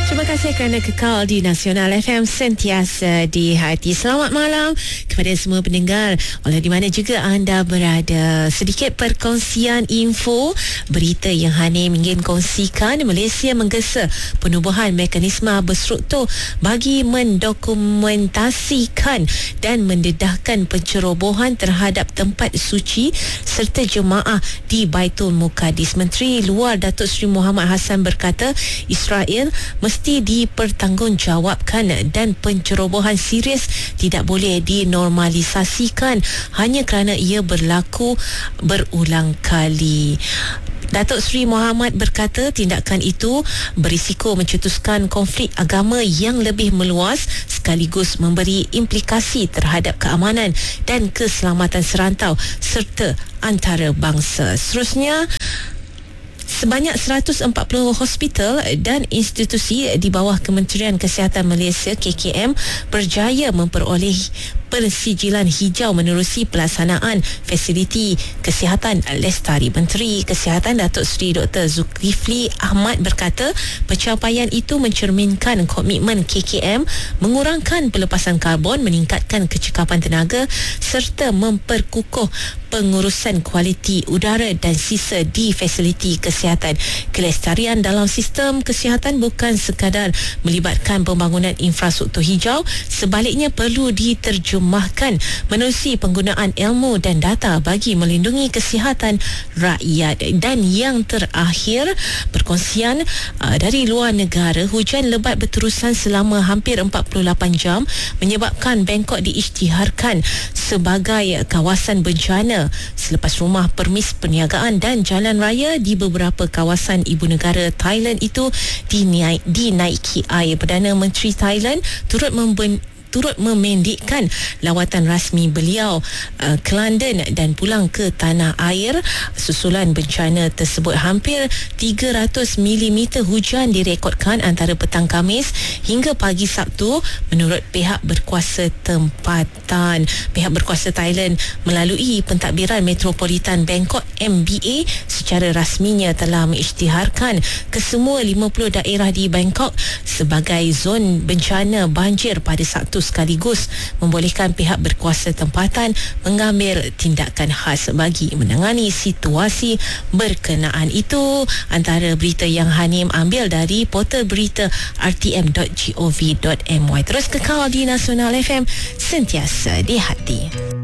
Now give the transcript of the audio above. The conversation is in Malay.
Terima kasih kerana kekal di Nasional FM, sentiasa di hati. Selamat malam kepada semua pendengar, walau di mana juga anda berada. Sedikit perkongsian info berita yang Hanim ingin kongsikan. Malaysia menggesa penubuhan mekanisme berstruktur bagi mendokumentasikan dan mendedahkan pencerobohan terhadap tempat suci serta jemaah di Baitul Muqaddis. Menteri Luar Datuk Seri Muhammad Hassan berkata Israel mesti dipertanggungjawabkan dan pencerobohan serius tidak boleh dinormalisasikan hanya kerana ia berlaku berulang kali. Datuk Seri Muhammad berkata tindakan itu berisiko mencetuskan konflik agama yang lebih meluas sekaligus memberi implikasi terhadap keamanan dan keselamatan serantau serta antarabangsa. Seterusnya, sebanyak 140 hospital dan institusi di bawah Kementerian Kesihatan Malaysia KKM berjaya memperoleh persijilan hijau menerusi pelaksanaan fasiliti kesihatan lestari. Menteri Kesihatan Datuk Seri Dr. Zulkifli Ahmad berkata pencapaian itu mencerminkan komitmen KKM mengurangkan pelepasan karbon, meningkatkan kecekapan tenaga serta memperkukuh pengurusan kualiti udara dan sisa di fasiliti kesihatan. Kelestarian dalam sistem kesihatan bukan sekadar melibatkan pembangunan infrastruktur hijau, sebaliknya perlu diterjemahkan menerusi penggunaan ilmu dan data bagi melindungi kesihatan rakyat. Dan yang terakhir, perkongsian dari luar negara. Hujan lebat berterusan selama hampir 48 jam menyebabkan Bangkok diisytiharkan sebagai kawasan bencana selepas rumah permis perniagaan dan jalan raya di beberapa kawasan ibu negara Thailand itu dinaiki air. Perdana Menteri Thailand turut memendekkan lawatan rasmi beliau ke London dan pulang ke tanah air susulan bencana tersebut. Hampir 300 mm hujan direkodkan antara petang Khamis hingga pagi Sabtu menurut pihak berkuasa tempatan. Pihak berkuasa Thailand melalui pentadbiran Metropolitan Bangkok MBA secara rasminya telah mengisytiharkan kesemua 50 daerah di Bangkok sebagai zon bencana banjir pada Sabtu, sekaligus membolehkan pihak berkuasa tempatan mengambil tindakan khas bagi menangani situasi berkenaan. Itu antara berita yang Hanim ambil dari portal berita rtm.gov.my. Terus kekal di Nasional FM, sentiasa di hati.